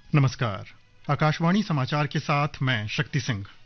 नमस्कार। आकाशवाणी समाचार के साथ मैं शक्ति सिंह।